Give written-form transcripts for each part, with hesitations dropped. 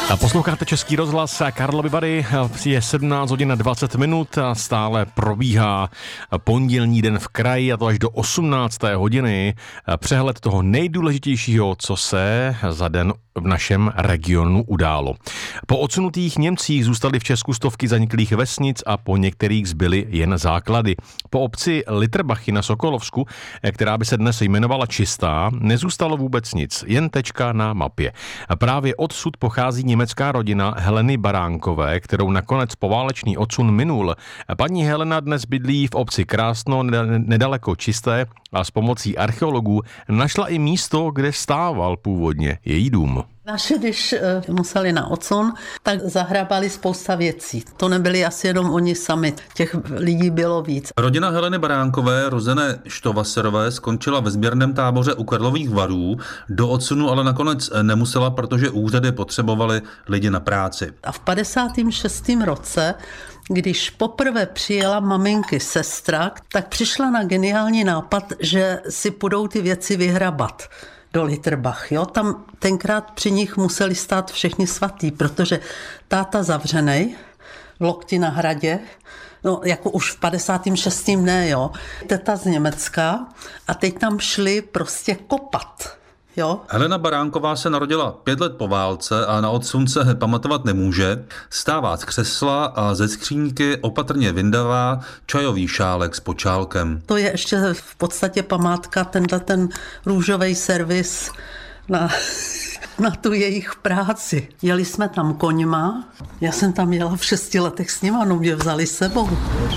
Posloucháte Český rozhlas Karlovy Vary, je 17 hodin 20 minut a stále probíhá pondělní den v kraji, a to až do 18. hodiny. Přehled toho nejdůležitějšího, co se za den v našem regionu událo. Po odsunutých Němcích zůstaly v Česku stovky zaniklých vesnic a po některých zbyly jen základy. Po obci Litrbachy na Sokolovsku, která by se dnes jmenovala Čistá, nezůstalo vůbec nic, jen tečka na mapě. Právě odsud pochází německá rodina Heleny Baránkové, kterou nakonec poválečný odsun minul. Paní Helena dnes bydlí v obci Krásno, nedaleko Čisté, a s pomocí archeologů našla i místo, kde stával původně její dům. Naši, když museli na odsun, tak zahrabali spousta věcí. To nebyli asi jenom oni sami, těch lidí bylo víc. Rodina Heleny Baránkové, rozené Štovaserové, skončila ve sběrném táboře u Karlových Varů. Do odsunu ale nakonec nemusela, protože úřady potřebovaly lidi na práci. A v 56. roce, když poprvé přijela maminky sestra, tak přišla na geniální nápad, že si půjdou ty věci vyhrabat do Litrbach. Jo? Tam tenkrát při nich museli stát všichni svatý, protože táta zavřenej v Lokti na hradě, no jako už v 56. ne, jo. Teta z Německa a teď tam šli prostě kopat. Jo? Helena Baránková se narodila 5 let po válce a na odsun se pamatovat nemůže. Stává z křesla a ze skříňky opatrně vyndává čajový šálek s počálkem. To je ještě v podstatě památka, ten růžový servis na tu jejich práci. Jeli jsme tam koňma, já jsem tam jela v 6 letech s nima, no mě vzali sebou.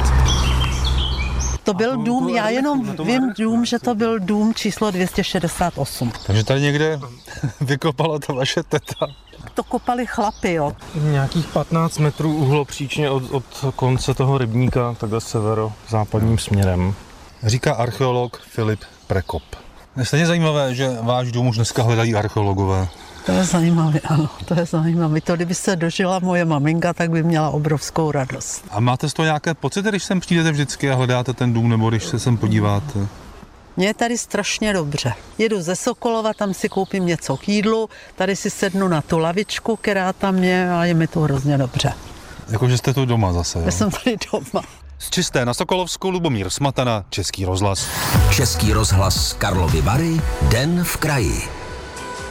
To byl dům, já jenom vím dům, že to byl dům číslo 268. Takže tady někde vykopala ta vaše teta. To kopali chlapi, jo. Nějakých 15 metrů uhlopříčně od konce toho rybníka, takhle severozápadním směrem. Říká archeolog Filip Prekop. Je stejně zajímavé, že váš dům už dneska hledají archeologové. To je zajímavé, ano, to je zajímavé. To, kdyby se dožila moje maminka, tak by měla obrovskou radost. A máte z toho nějaké pocity, když sem přijdete vždycky a hledáte ten dům, nebo když se sem podíváte? Mně je tady strašně dobře. Jedu ze Sokolova, tam si koupím něco k jídlu, tady si sednu na tu lavičku, která tam je, a je mi to hrozně dobře. Jakože jste tu doma zase, jo? Já jsem tady doma. Z Čisté na Sokolovsku Lubomír Smatana, Český rozhlas. Český rozhlas Karlovy Vary, den v kraji.